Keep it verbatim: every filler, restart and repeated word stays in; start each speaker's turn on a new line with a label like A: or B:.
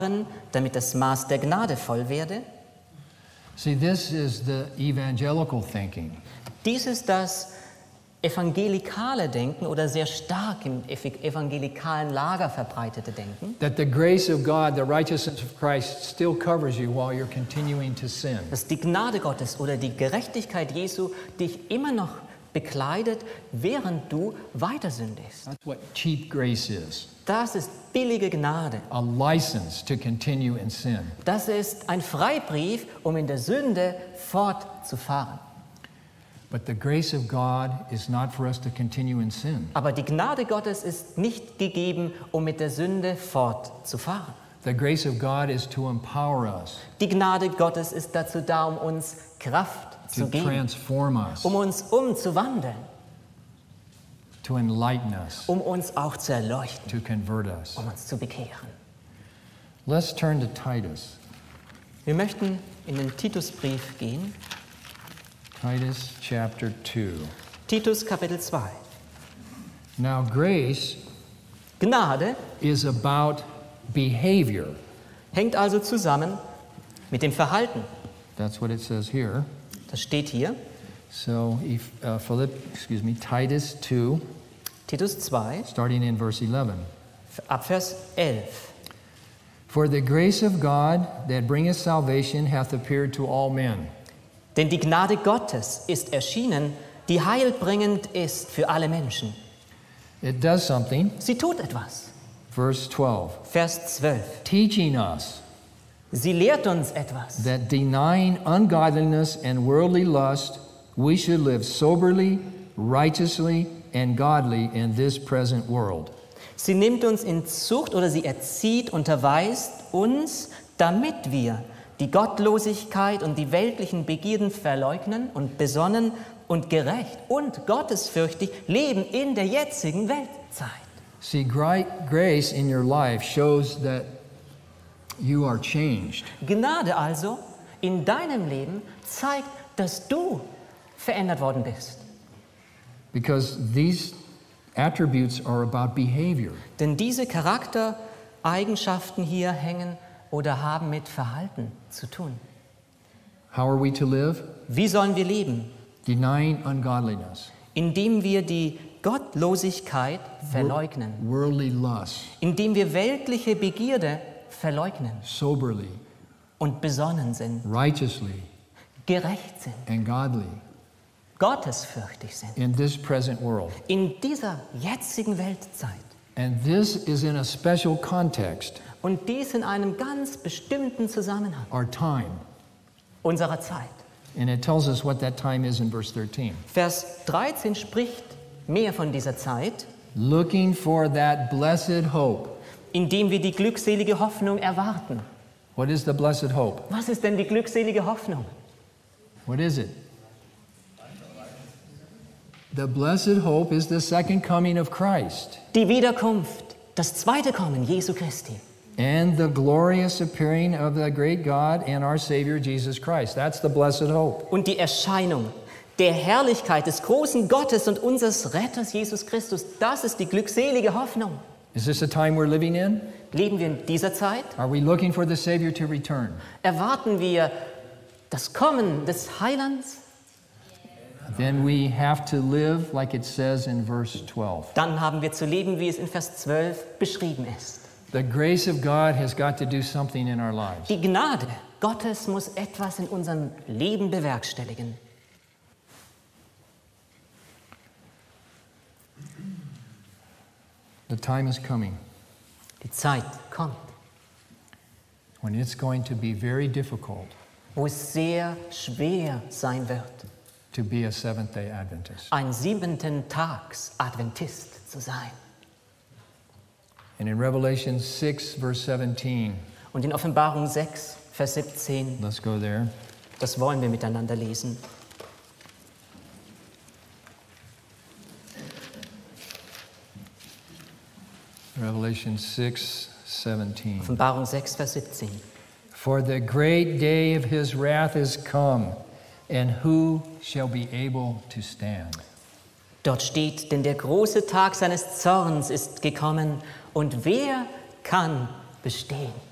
A: damit das Maß der Gnade voll werde.
B: See, this is the evangelical thinking.
A: Dies ist das evangelikale Denken oder sehr stark im evangelikalen Lager verbreitete Denken.
B: That the grace of God, the righteousness of Christ still covers you while you're continuing to sin.
A: Dass die Gnade Gottes oder die Gerechtigkeit Jesu dich immer noch bekleidet, während du weiter sündigst.
B: That's what cheap grace is.
A: Das ist billige Gnade.
B: A license to continue in sin.
A: Das ist ein Freibrief, um in der Sünde fortzufahren.
B: But the grace of God is not for us to continue in sin.
A: Aber die Gnade Gottes ist nicht gegeben, um mit der Sünde fortzufahren.
B: The grace of God is to empower us,
A: Die Gnade Gottes ist dazu da, um uns Kraft zu
B: to
A: geben,
B: transform us,
A: um uns umzuwandeln,
B: to enlighten us,
A: um uns auch zu erleuchten,
B: to convert us.
A: um uns zu bekehren.
B: Let's turn to Titus.
A: Wir möchten in den Titusbrief gehen,
B: Titus chapter two.
A: Titus Kapitel zwei.
B: Now, grace
A: Gnade
B: is about behavior.
A: hängt also zusammen mit dem Verhalten.
B: That's what it says here.
A: Das steht hier,
B: So, if, uh, Philip, excuse me, Titus two,
A: Titus zwei,
B: starting in verse eleven.
A: ab Vers elf.
B: For the grace of God that bringeth salvation hath appeared to all men.
A: Denn die Gnade Gottes ist erschienen, die heilbringend ist für alle Menschen.
B: It does something.
A: Sie tut etwas.
B: Verse twelve.
A: Vers zwölf.
B: Teaching us
A: Sie lehrt uns etwas,
B: that denying ungodliness and worldly lust, we should live soberly, righteously, and godly in this present world.
A: Sie nimmt uns in Zucht oder sie erzieht, unterweist uns, damit wir die Gottlosigkeit und die weltlichen Begierden verleugnen und besonnen und gerecht und gottesfürchtig leben in der jetzigen Weltzeit.
B: See, gra- grace in your life shows that you are changed.
A: Gnade also in deinem Leben zeigt, dass du verändert worden bist.
B: Because these attributes are about behavior.
A: Denn diese Charaktereigenschaften hier hängen oder haben mit Verhalten zu tun.
B: How are we to live?
A: Wie sollen wir leben?
B: Denying ungodliness,
A: Indem wir die Gottlosigkeit verleugnen.
B: worldly lust,
A: Indem wir weltliche Begierde verleugnen
B: soberly,
A: und besonnen sind,
B: righteously,
A: gerecht sind,
B: and godly
A: gottesfürchtig sind.
B: in this present world.
A: In dieser jetzigen Weltzeit.
B: And this is in a special context,
A: Und dies in einem ganz bestimmten Zusammenhang
B: our time.
A: unserer Zeit.
B: And it tells us what that time is in verse thirteen.
A: Vers dreizehn spricht mehr von dieser Zeit,
B: Looking for that blessed hope.
A: indem wir die glückselige Hoffnung erwarten.
B: What is the blessed hope?
A: Was ist denn die glückselige Hoffnung?
B: What is it? The blessed hope is the second coming of Christ
A: Die Wiederkunft, das zweite Kommen Jesu Christi
B: and the glorious appearing of the great God and our Savior Jesus Christ. That's the blessed hope.
A: und die Erscheinung der Herrlichkeit des großen Gottes und unseres Retters Jesus Christus. Das ist die glückselige Hoffnung.
B: Is this the time we're living in?
A: Leben wir in dieser Zeit?
B: Are we looking for the Savior to return?
A: Erwarten wir das Kommen des Heilands?
B: Then we have to live like it says in verse twelve.
A: Dann haben wir zu leben, wie es in Vers zwölf beschrieben ist.
B: The grace of God has got to do something in our lives.
A: Die Gnade Gottes muss etwas in unserem Leben bewerkstelligen.
B: The time is coming
A: Die Zeit kommt,
B: when it's going to be very difficult
A: wo es sehr schwer sein wird,
B: to be a Seventh-day Adventist.
A: ein siebenten Tags Adventist zu sein.
B: And in Revelation six, verse seventeen,
A: Und in Offenbarung sechs, Vers siebzehn,
B: let's go there.
A: das wollen wir miteinander lesen.
B: Revelation six, seventeen.
A: Offenbarung sechs, Vers siebzehn.
B: For the great day of his wrath is come, and who shall be able to stand?
A: Dort steht, denn der große Tag seines Zorns ist gekommen, und wer kann bestehen?